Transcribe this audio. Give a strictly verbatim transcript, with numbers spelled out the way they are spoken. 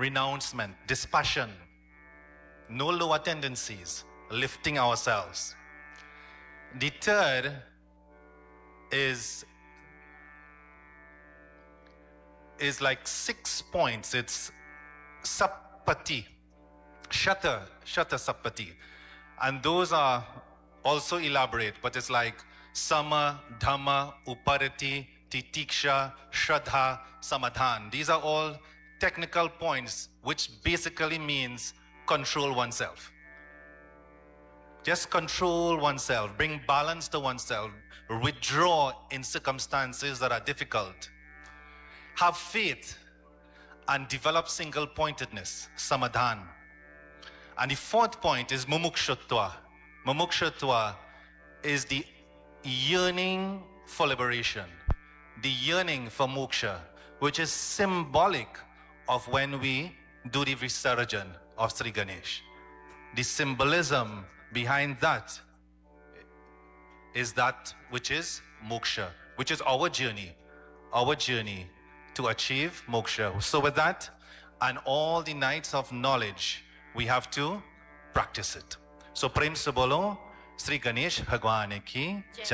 renouncement, dispassion, no lower tendencies, lifting ourselves. The third is is like six points. It's Sapati, Shata, Shata Sapati. And those are also elaborate, but it's like Sama, Dhamma, Upariti, Titiksha, Shraddha, Samadhan. These are all technical points which basically means control oneself. Just control oneself, bring balance to oneself, withdraw in circumstances that are difficult. Have faith and develop single-pointedness, samadhan. And the fourth point is mumukshutva. Mumukshutva is the yearning for liberation, the yearning for moksha, which is symbolic of when we do the Visarjan of Sri Ganesh. The symbolism behind that is that which is moksha, which is our journey, our journey to achieve moksha. So with that, and all the nights of knowledge, we have to practice it. So Prem se bolo, Sri Ganesh Bhagwan ki Jai.